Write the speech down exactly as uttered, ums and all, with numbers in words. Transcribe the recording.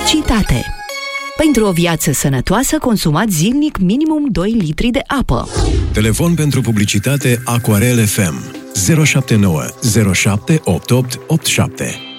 Publicitate. Pentru o viață sănătoasă, consumați zilnic minimum doi litri de apă. Telefon pentru publicitate Aquarel F M zero șapte nouă zero șapte opt opt opt șapte.